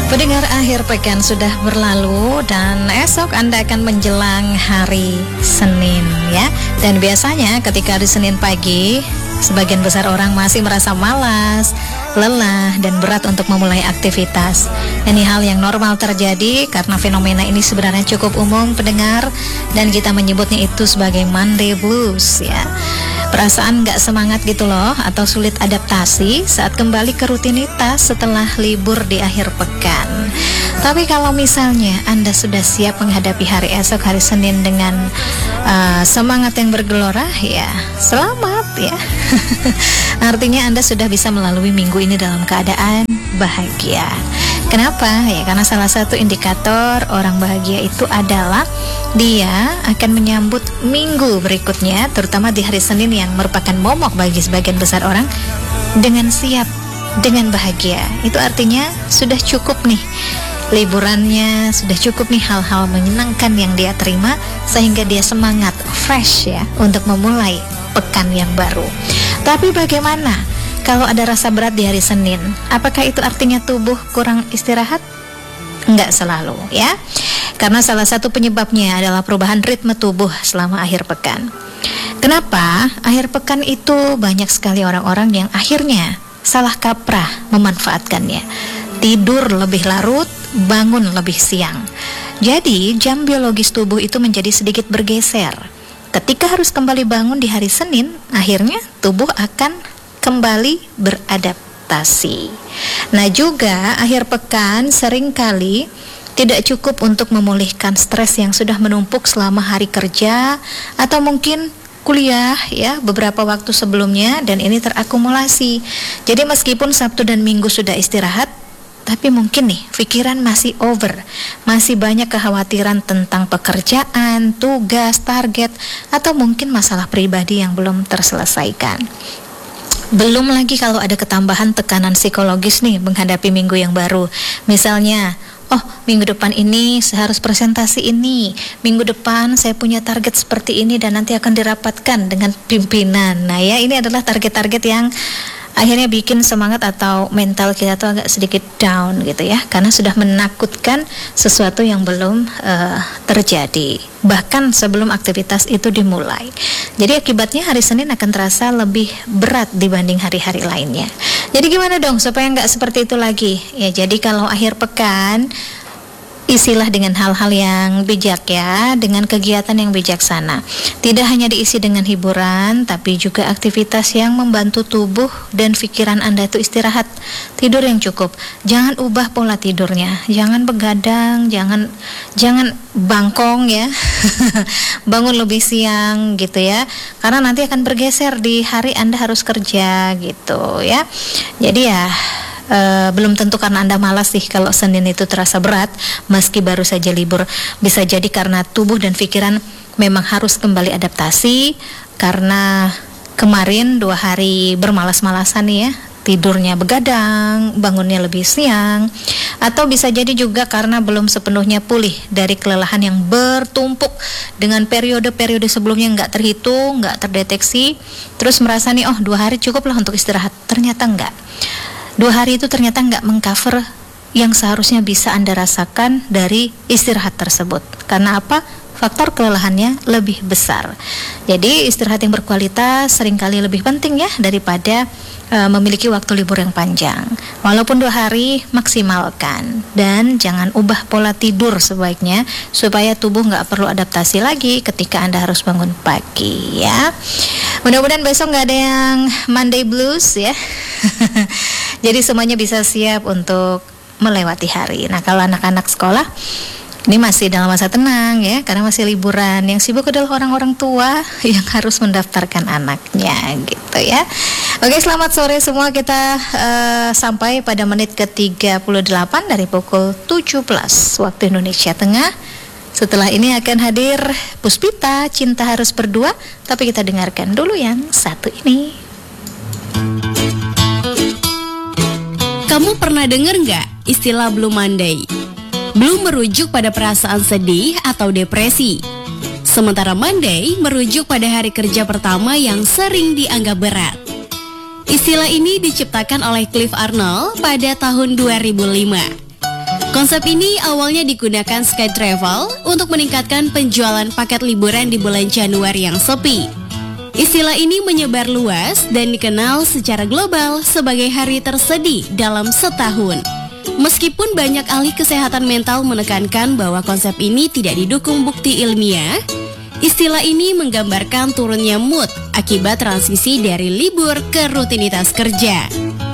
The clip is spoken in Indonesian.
Pendengar, akhir pekan sudah berlalu dan esok Anda akan menjelang hari Senin ya. Dan biasanya ketika hari Senin pagi, sebagian besar orang masih merasa malas, lelah, dan berat untuk memulai aktivitas. Ini hal yang normal terjadi karena fenomena ini sebenarnya cukup umum pendengar, dan kita menyebutnya itu sebagai Monday Blues ya. Perasaan gak semangat gitu loh, atau sulit adaptasi saat kembali ke rutinitas setelah libur di akhir pekan. Tapi kalau misalnya Anda sudah siap menghadapi hari esok, hari Senin dengan semangat yang bergelora, ya selamat ya. Artinya Anda sudah bisa melalui minggu ini dalam keadaan bahagia. Kenapa? Ya karena salah satu indikator orang bahagia itu adalah dia akan menyambut minggu berikutnya, terutama di hari Senin yang merupakan momok bagi sebagian besar orang, dengan siap, dengan bahagia. Itu artinya sudah cukup nih liburannya, sudah cukup nih hal-hal menyenangkan yang dia terima, sehingga dia semangat, fresh ya, untuk memulai pekan yang baru. Tapi bagaimana kalau ada rasa berat di hari Senin? Apakah itu artinya tubuh kurang istirahat? Enggak selalu ya. Karena salah satu penyebabnya adalah perubahan ritme tubuh selama akhir pekan. Kenapa? Akhir pekan itu banyak sekali orang-orang yang akhirnya salah kaprah memanfaatkannya. Tidur lebih larut, bangun lebih siang. Jadi jam biologis tubuh itu menjadi sedikit bergeser. Ketika harus kembali bangun di hari Senin, akhirnya tubuh akan kembali beradaptasi. Nah juga akhir pekan seringkali tidak cukup untuk memulihkan stres yang sudah menumpuk selama hari kerja atau mungkin kuliah ya beberapa waktu sebelumnya, dan ini terakumulasi. Jadi meskipun Sabtu dan Minggu sudah istirahat, tapi mungkin nih pikiran masih over, masih banyak kekhawatiran tentang pekerjaan, tugas, target, atau mungkin masalah pribadi yang belum terselesaikan. Belum lagi kalau ada ketambahan tekanan psikologis nih menghadapi minggu yang baru. Misalnya, oh minggu depan ini saya harus presentasi ini, minggu depan saya punya target seperti ini dan nanti akan dirapatkan dengan pimpinan. Nah ya, ini adalah target-target yang akhirnya bikin semangat atau mental kita tuh agak sedikit down gitu ya, karena sudah menakutkan sesuatu yang belum terjadi bahkan sebelum aktivitas itu dimulai. Jadi akibatnya hari Senin akan terasa lebih berat dibanding hari-hari lainnya. Jadi gimana dong supaya nggak seperti itu lagi? Ya jadi kalau akhir pekan isilah dengan hal-hal yang bijak ya, dengan kegiatan yang bijaksana. Tidak hanya diisi dengan hiburan, tapi juga aktivitas yang membantu tubuh dan pikiran Anda itu istirahat. Tidur yang cukup. Jangan ubah pola tidurnya. Jangan begadang, jangan bangkong ya. Bangun lebih siang gitu ya. Karena nanti akan bergeser di hari Anda harus kerja gitu ya. Jadi ya belum tentu karena Anda malas sih kalau Senin itu terasa berat meski baru saja libur. Bisa jadi karena tubuh dan pikiran memang harus kembali adaptasi karena kemarin 2 hari bermalas-malasan ya, tidurnya begadang, bangunnya lebih siang. Atau bisa jadi juga karena belum sepenuhnya pulih dari kelelahan yang bertumpuk dengan periode-periode sebelumnya nggak terhitung, nggak terdeteksi. Terus merasa nih, oh 2 hari cukup lah untuk istirahat. Ternyata nggak. 2 hari itu ternyata nggak mengcover yang seharusnya bisa Anda rasakan dari istirahat tersebut. Karena apa? Faktor kelelahannya lebih besar. Jadi istirahat yang berkualitas seringkali lebih penting ya daripada memiliki waktu libur yang panjang. Walaupun 2 hari, maksimalkan. Dan jangan ubah pola tidur sebaiknya supaya tubuh nggak perlu adaptasi lagi ketika Anda harus bangun pagi ya. Mudah-mudahan besok nggak ada yang Monday Blues ya. Jadi semuanya bisa siap untuk melewati hari. Nah kalau anak-anak sekolah ini masih dalam masa tenang ya, karena masih liburan. Yang sibuk adalah orang-orang tua yang harus mendaftarkan anaknya gitu ya. Oke, selamat sore semua. Kita sampai pada menit ke-38 dari pukul 17 waktu Indonesia Tengah. Setelah ini akan hadir Puspita, Cinta Harus Berdua. Tapi kita dengarkan dulu yang satu ini. Kamu pernah dengar nggak istilah Blue Monday? Blue merujuk pada perasaan sedih atau depresi. Sementara Monday merujuk pada hari kerja pertama yang sering dianggap berat. Istilah ini diciptakan oleh Cliff Arnold pada tahun 2005. Konsep ini awalnya digunakan Sky Travel untuk meningkatkan penjualan paket liburan di bulan Januari yang sepi. Istilah ini menyebar luas dan dikenal secara global sebagai hari tersedih dalam setahun. Meskipun banyak ahli kesehatan mental menekankan bahwa konsep ini tidak didukung bukti ilmiah, istilah ini menggambarkan turunnya mood akibat transisi dari libur ke rutinitas kerja.